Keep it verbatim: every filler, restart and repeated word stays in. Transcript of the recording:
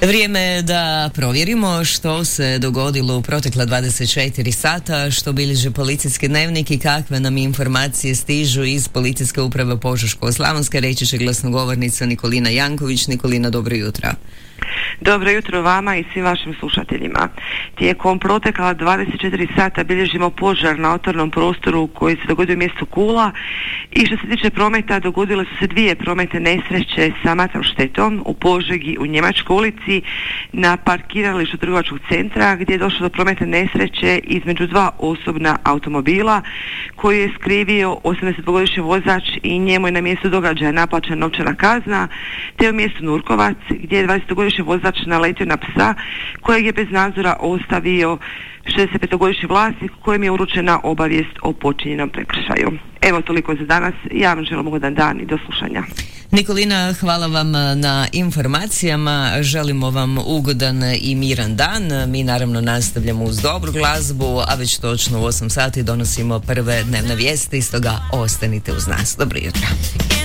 Vrijeme je da provjerimo što se dogodilo u protekla dvadeset četiri sata, što bilježi policijski dnevnik i kakve nam informacije stižu iz Policijske uprave Požeško-slavonske, reći će glasnogovornica Nikolina Janković. Nikolina, dobro jutro. Dobro jutro vama i svim vašim slušateljima. Tijekom protekla dvadeset četiri sata bilježimo požar na otvorenom prostoru koji se dogodio u mjestu Kula i što se tiče prometa, dogodile su se dvije prometne nesreće sa materijalnom štetom u Požegi u Njemačkoj ulici na parkiralištu trgovačkog centra gdje je došlo do prometne nesreće između dva osobna automobila koji je skrivio osamdesetdvogodišnji vozač i njemu je na mjestu događaja naplaćena novčana kazna, te u mjestu Nurkovac gdje je dvadesetogodišnji vozač naletio na psa kojeg je bez nadzora ostavio šezdesetpetogodišnji vlasnik kojem je uručena obavijest o počinjenom prekršaju. Evo toliko za danas. Ja vam želim ugodan dan i do slušanja. Nikolina, hvala vam na informacijama. Želimo vam ugodan i miran dan. Mi naravno nastavljamo uz dobru glazbu, a već točno u osam sati donosimo prve dnevne vijesti, stoga ostanite uz nas. Dobro jutro.